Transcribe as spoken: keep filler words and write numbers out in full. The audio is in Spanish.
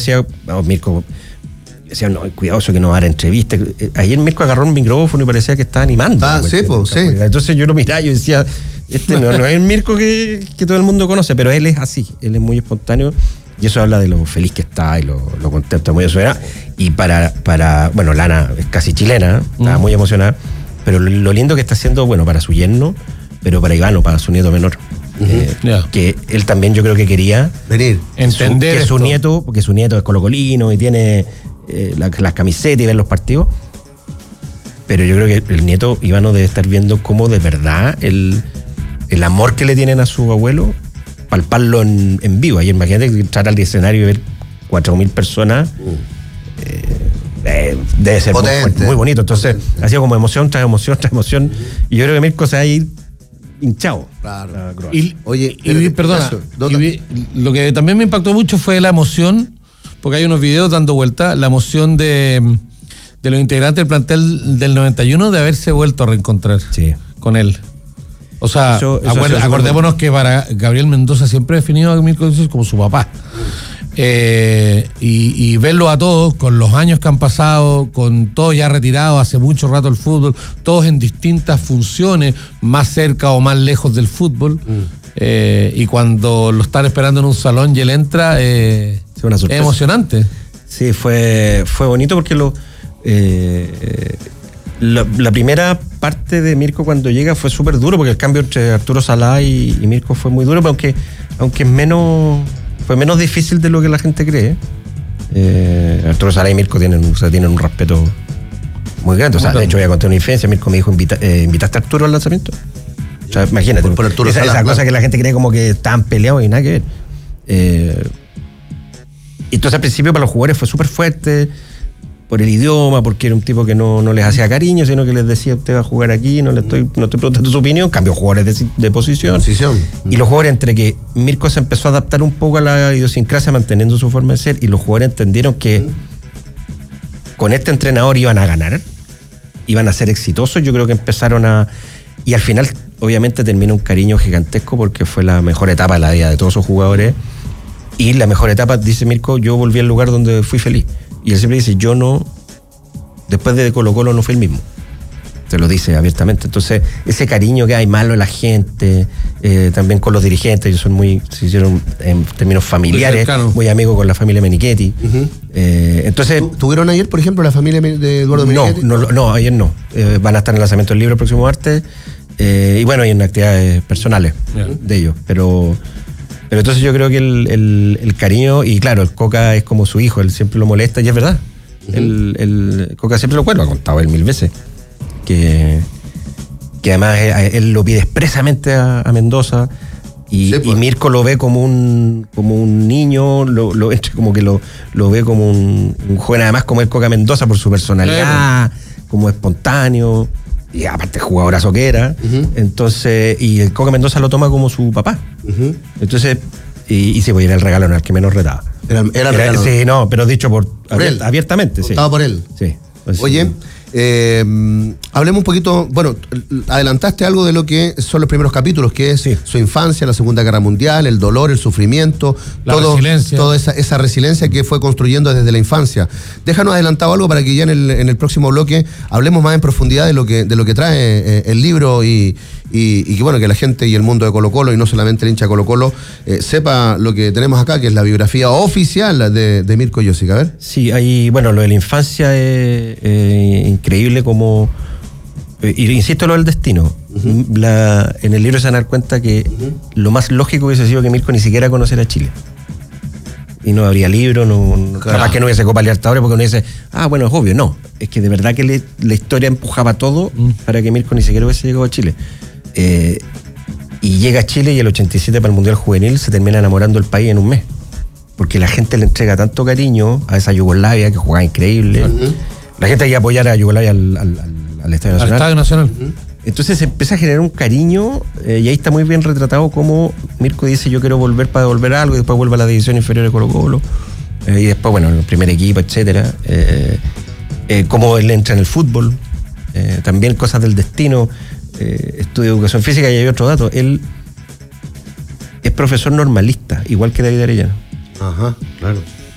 decía, no, Mirko, decía, no, cuidado eso que no va a dar entrevistas. Ayer Mirko agarró un micrófono y parecía que estaba animando. Ah, sí, pues, sí. Entonces yo lo miraba y yo decía, este no, no es el Mirko que, que todo el mundo conoce, pero él es así, él es muy espontáneo. Y eso habla de lo feliz que está y lo, lo contento, muy emocionada. Y para, para, bueno, Lana es casi chilena, estaba mm. muy emocionada, pero lo, lo lindo que está haciendo, bueno, para su yerno, pero para Ivano, para su nieto menor. Uh-huh. eh, yeah. Que él también yo creo que quería venir, entender su, que su nieto, porque su nieto es colocolino y tiene eh, la, las camisetas y ver los partidos. Pero yo creo que el nieto Ivano debe estar viendo cómo de verdad el, el amor que le tienen a su abuelo, palparlo en, en vivo. Ayer imagínate entrar al escenario y ver cuatro mil personas, uh. eh, eh, debe ser muy, muy bonito. Entonces ha sido como emoción tras emoción tras emoción, y yo creo que Mirko se va a ir hinchado. Claro. Y, Oye, y, y, perdona, y, lo que también me impactó mucho fue la emoción, porque hay unos videos dando vuelta, la emoción de, de los integrantes del plantel del noventa y uno de haberse vuelto a reencontrar sí. con él. O sea, eso, eso acuerd, acordémonos que para Gabriel Mendoza siempre ha definido a Mirko como su papá. Eh, y, y verlo a todos, con los años que han pasado, con todos ya retirados hace mucho rato el fútbol, todos en distintas funciones, más cerca o más lejos del fútbol, mm. eh, y cuando lo están esperando en un salón y él entra, eh, sí, una es emocionante. Sí, fue, fue bonito porque lo... Eh, La, la primera parte de Mirko cuando llega fue súper duro, porque el cambio entre Arturo Salá y, y Mirko fue muy duro, pero aunque, aunque es menos, fue menos difícil de lo que la gente cree. Eh, Arturo Salá y Mirko tienen, o sea, tienen un respeto muy grande. O sea, de hecho, voy a contar una infidencia. Mirko me dijo, Invita, eh, ¿invitaste a Arturo al lanzamiento? O sea, imagínate, por, por Arturo esa, Salá, esa cosa claro. que la gente cree como que estaban peleados y nada que ver. Eh, entonces al principio para los jugadores fue súper fuerte, por el idioma, porque era un tipo que no, no les hacía cariño, sino que les decía, usted va a jugar aquí, no le estoy, no estoy preguntando su opinión, cambió jugadores de, de posición. posición. Y los jugadores, entre que Mirko se empezó a adaptar un poco a la idiosincrasia, manteniendo su forma de ser, y los jugadores entendieron que con este entrenador iban a ganar, iban a ser exitosos. Yo creo que empezaron a... Y al final, obviamente, termina un cariño gigantesco, porque fue la mejor etapa de la vida de todos esos jugadores. Y la mejor etapa, dice Mirko, yo volví al lugar donde fui feliz. Y él siempre dice, yo no, después de Colo Colo no fui el mismo. Te lo dice abiertamente. Entonces, ese cariño que hay malo en la gente, eh, también con los dirigentes, ellos son muy, se hicieron en términos familiares, muy, muy amigos con la familia Menichetti. Uh-huh. eh, entonces, ¿Tuvieron ayer, por ejemplo, la familia de Eduardo Menichetti? No, no, no, ayer no. Eh, van a estar en el lanzamiento del libro el próximo martes. Eh, y bueno, hay en actividades personales uh-huh. de ellos. Pero... Pero entonces yo creo que el, el, el cariño, y claro, el Coca es como su hijo, él siempre lo molesta, y es verdad. Uh-huh. el, el Coca siempre lo cuenta, lo ha contado él mil veces. Que, que además él, él lo pide expresamente a, a Mendoza, y, sí, pues. y Mirko lo ve como un, como un niño, lo, lo, como que lo, lo ve como un, un joven, además como el Coca Mendoza por su personalidad, sí, como espontáneo. Y aparte jugadorazo que era, uh-huh. entonces, y el Coca Mendoza lo toma como su papá. Uh-huh. Entonces, y, y sí, pues era el regalo, no el que menos retaba. Era, era el era, regalo. Sí, no, pero dicho por, por abier, él. abiertamente, sí. Estaba por él. Sí. Pues, Oye, sí. Eh, hablemos un poquito, bueno, adelantaste algo de lo que son los primeros capítulos, que es sí. su infancia, la Segunda Guerra Mundial, el dolor, el sufrimiento, la todo, resiliencia. toda esa, esa resiliencia que fue construyendo desde la infancia. Déjanos adelantado algo para que ya en el, en el próximo bloque hablemos más en profundidad de lo que, de lo que trae eh, el libro y, y, y que bueno, que la gente y el mundo de Colo Colo, y no solamente el hincha de Colo Colo, eh, sepa lo que tenemos acá, que es la biografía oficial de, de Mirko Josic. A ver. Sí, hay, bueno, lo de la infancia es eh, increíble como... Eh, insisto, lo del destino. Uh-huh. La, en el libro se van a dar cuenta que uh-huh. lo más lógico hubiese sido que Mirko ni siquiera conociera Chile. Y no habría libro, no, no, capaz que no hubiese Copa Libertadores, porque uno dice, ah, bueno, es obvio. No, es que de verdad que le, la historia empujaba todo uh-huh. para que Mirko ni siquiera hubiese llegado a Chile. Eh, y llega a Chile y el ochenta y siete para el Mundial Juvenil se termina enamorando del país en un mes. Porque la gente le entrega tanto cariño a esa Yugoslavia que jugaba increíble. Uh-huh. La gente hay que apoyar a Yugoslavia al, al, al, al Estadio Nacional. Al Estadio Nacional. Uh-huh. Entonces se empieza a generar un cariño, eh, y ahí está muy bien retratado cómo Mirko dice, yo quiero volver para devolver algo, y después vuelve a la división inferior de Colo Colo, eh, y después, bueno, en el primer equipo, etcétera. Eh, eh, cómo él entra en el fútbol, eh, también cosas del destino, eh, estudia educación física, y hay otro dato, él es profesor normalista, igual que David Arellano. Ajá, claro.